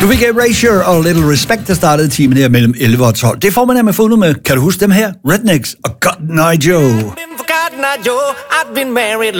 Du fik Erasure og Little Respect, der startede timen her mellem 11 og 12. Det får man med fundet med. Kan du huske dem her? Rednecks og Cotton Eye Joe. I've been married